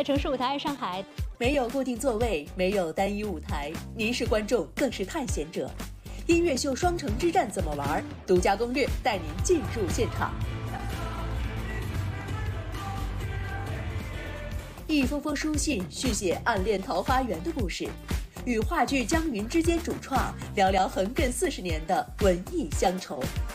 在城市舞台上海， 没有固定座位，没有单一舞台，您是观众，更是探险者。音乐秀双城之战怎么玩？独家攻略带您进入现场。一封封书信续写暗恋桃花源的故事，与话剧《江云》之间主创聊聊横亘40年的文艺乡愁。